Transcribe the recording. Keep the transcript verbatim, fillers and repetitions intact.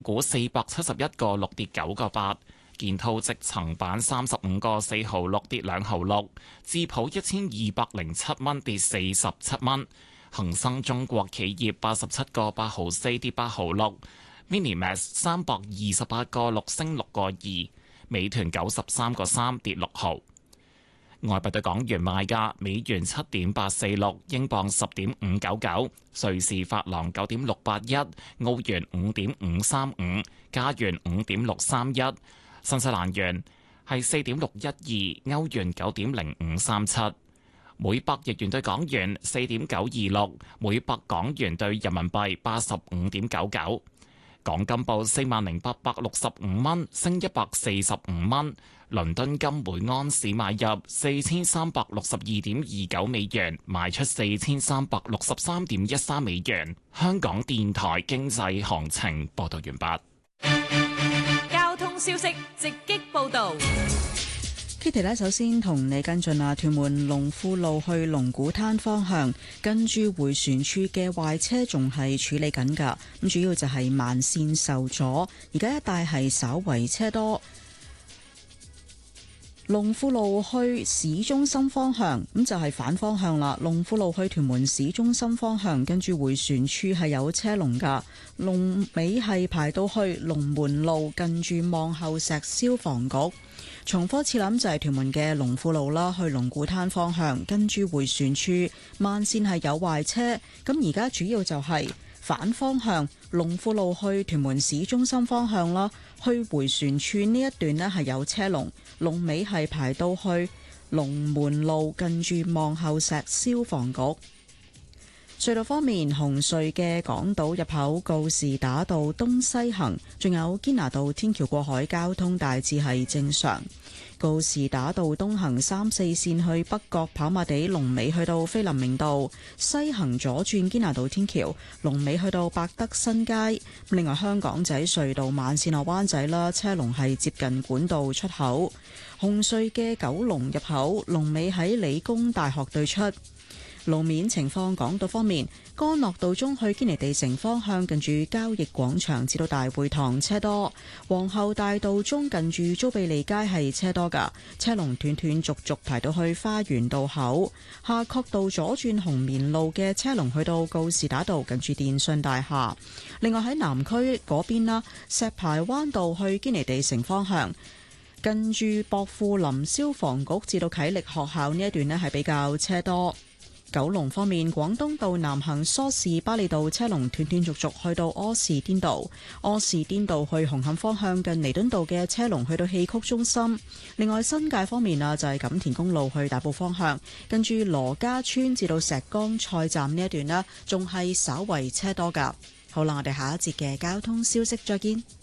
股四百七十一個六跌九個八。建滔積層板三十五個四毫六跌兩毫六，智普一千二百零七蚊跌四十七蚊，恒生中國企業八十七個八毫四跌八毫六 ，Minimax 三百二十八個六升六個二，美團九十三個三跌六毫。外幣對港元賣價：美元七點八四六，英鎊十點五九九，瑞士法郎九點六八一，澳元五點五三五，加元五點六三一。新西蘭元係四點六一二，歐元九點零五三七，每百日元對港元四點九二六，每百港元對人民幣八十五點九九。港金報四萬零八百六十五蚊，升一百四十五蚊。倫敦金每安士買入四千三百六十二點二九美元，賣出四千三百六十三點一三美元。香港電台經濟行情報道完畢。 消息直擊報道 ，Kitty 呢，首先同你跟進啊，屯門龍富路去龍鼓灘方向，跟住迴旋處嘅壞車仲係處理緊㗎，咁主要就係慢線受阻，而家一帶係稍為車多。龍富路去市中心方向，咁就係反方向啦。龍富路去屯門市中心方向，跟住迴旋處係有車龍噶，龍尾係排到去龍門路近住望后石消防局。重複次諗就係屯門嘅龍富路啦，去龍鼓灘方向，跟住迴旋處慢線係有壞車，咁而家主要就係反方向龍富路去屯門市中心方向啦，去迴旋處呢一段呢係有車龍，龍尾係排到去龍門路近住望后石消防局。隧道方面，紅隧嘅港島入口告士打道東西行，仲有堅拿道天橋過海交通大致係正常。告士打道東行三四線去北角跑馬地，龍尾去到菲林明道；西行左轉堅拿道天橋，龍尾去到百德新街。另外，香港仔隧道慢線落灣仔啦，車龍係接近管道出口。紅隧嘅九龍入口，龍尾喺理工大學對出。路面情況，港島方面，干諾道中去堅尼地城方向，近住交易廣場至到大會堂車多；皇后大道中近住租庇利街係車多噶，車龍斷斷續續排到去花園道口。夏慤道左轉紅棉路嘅車龍去到告士打道近住電訊大廈。另外喺南區嗰邊啦，石排灣道去堅尼地城方向，近住薄扶林消防局至到啟力學校呢一段呢係比較車多。九龍方面，廣東道南行梳士巴利道車龍斷斷續續去到柯士甸道，柯士甸道去紅磡方向近彌敦道嘅車龍去到戲曲中心。另外新界方面啊，就係錦田公路去大埔方向，跟住羅家村至到石崗菜站呢一段呢，仲係稍為車多噶。好啦，我哋下一節嘅交通消息再見。